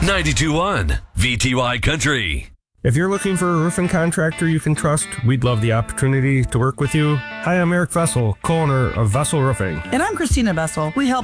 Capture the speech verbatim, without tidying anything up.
ninety-two point one V T Y Country. If you're looking for a roofing contractor you can trust, we'd love the opportunity to work with you. Hi, I'm Eric Vessel, co-owner of Vessel Roofing. And I'm Christina Vessel. We help